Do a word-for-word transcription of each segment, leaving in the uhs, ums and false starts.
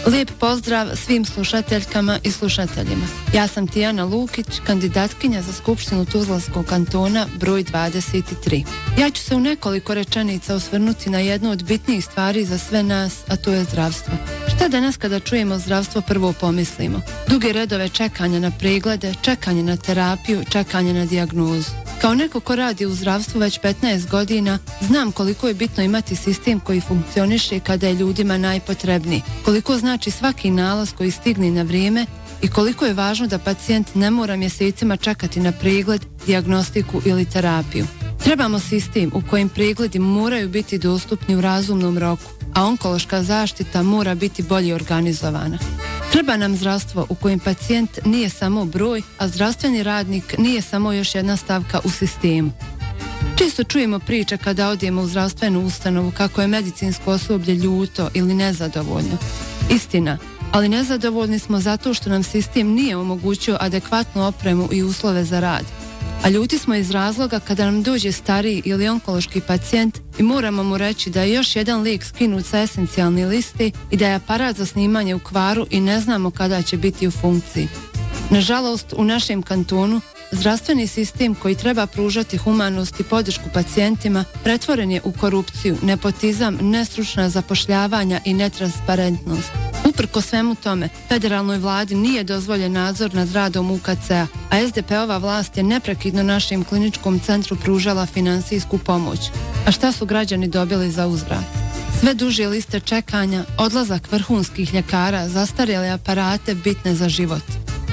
Lijep pozdrav svim slušateljkama i slušateljima. Ja sam Tijana Lukić, kandidatkinja za Skupštinu Tuzlanskog kantona broj dvadeset tri. Ja ću se u nekoliko rečenica osvrnuti na jednu od bitnijih stvari za sve nas, a to je zdravstvo. Šta danas kada čujemo zdravstvo prvo pomislimo? Duge redove čekanja na preglede, čekanje na terapiju, čekanje na dijagnozu. Kao neko ko radi u zdravstvu već petnaest godina, znam koliko je bitno imati sistem koji funkcioniše kada je ljudima najpotrebniji, koliko znači svaki nalaz koji stigne na vrijeme i koliko je važno da pacijent ne mora mjesecima čekati na pregled, dijagnostiku ili terapiju. Trebamo sistem u kojem pregledi moraju biti dostupni u razumnom roku, a onkološka zaštita mora biti bolje organizovana. Treba nam zdravstvo u kojem pacijent nije samo broj, a zdravstveni radnik nije samo još jedna stavka u sistemu. Često čujemo priče kada odijemo u zdravstvenu ustanovu kako je medicinsko osoblje ljuto ili nezadovoljno. Istina, ali nezadovoljni smo zato što nam sistem nije omogućio adekvatnu opremu i uslove za rad. A ljuti smo iz razloga kada nam dođe stariji ili onkološki pacijent i moramo mu reći da je još jedan lijek skinut sa esencijalne liste i da je aparat za snimanje u kvaru i ne znamo kada će biti u funkciji. Nažalost, u našem kantonu zdravstveni sistem koji treba pružati humanost i podršku pacijentima pretvoren je u korupciju, nepotizam, nestručna zapošljavanja i netransparentnost. Uprko svemu tome, federalnoj vladi nije dozvoljen nadzor nad radom U K C-a, a S D P-ova vlast je neprekidno našem kliničkom centru pružala finansijsku pomoć. A šta su građani dobili za uzvrat? Sve duže liste čekanja, odlazak vrhunskih ljekara, zastarjele aparate bitne za život.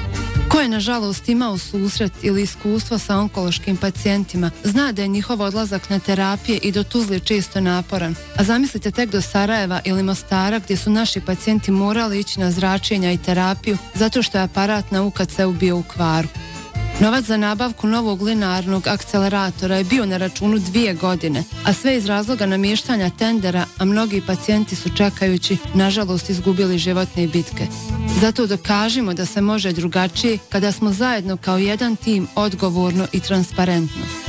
Ko je nažalost imao susret ili iskustvo sa onkološkim pacijentima, zna da je njihov odlazak na terapije i do Tuzle često naporan. A zamislite tek do Sarajeva ili Mostara gdje su naši pacijenti morali ići na zračenja i terapiju zato što je aparat na U K C-u bio u kvaru. Novac za nabavku novog linearnog akceleratora je bio na računu dvije godine, a sve iz razloga namještanja tendera, a mnogi pacijenti su čekajući, nažalost, izgubili životne bitke. Zato dokažimo da se može drugačije kada smo zajedno kao jedan tim odgovorno i transparentno.